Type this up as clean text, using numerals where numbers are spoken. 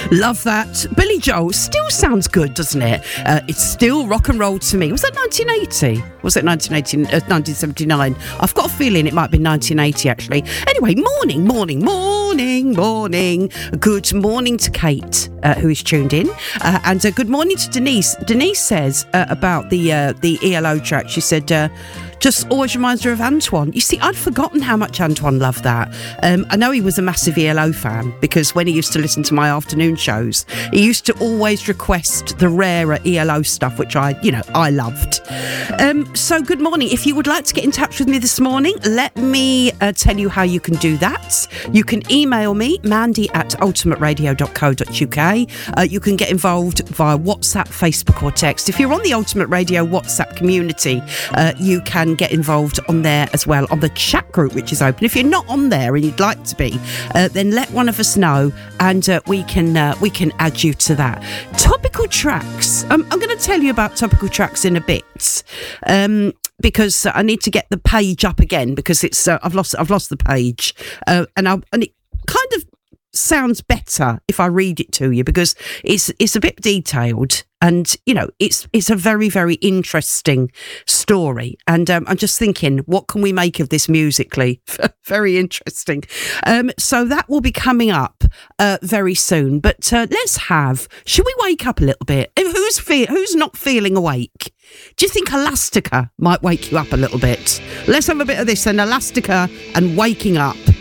Love that. Billy Joel still sounds good, doesn't it? It's still rock and roll to me. Was that 1980? Was it 1979? I've got a feeling it might be 1980, actually. Anyway, morning. Good morning to Kate, who is tuned in. And good morning to Denise. Denise says about the ELO track, she said... just always reminds her of Antoine. You see, I'd forgotten how much Antoine loved that. I know he was a massive ELO fan because when he used to listen to my afternoon shows, he used to always request the rarer ELO stuff, which I loved. So good morning. If you would like to get in touch with me this morning, let me tell you how you can do that. You can email me, mandy@ultimateradio.co.uk. You can get involved via WhatsApp, Facebook or text. If you're on the Ultimate Radio WhatsApp community, you can get involved on there as well, on the chat group which is open. If you're not on there and you'd like to be, then let one of us know and we can add you to that. Topical tracks. I'm going to tell you about topical tracks in a bit, because I need to get the page up again because it's I've lost the page, and it kind of sounds better if I read it to you because it's a bit detailed. And, it's a very, very interesting story. And I'm just thinking, what can we make of this musically? Very interesting. So that will be coming up very soon. But should we wake up a little bit? Who's not feeling awake? Do you think Elastica might wake you up a little bit? Let's have a bit of this then. Elastica and Waking Up.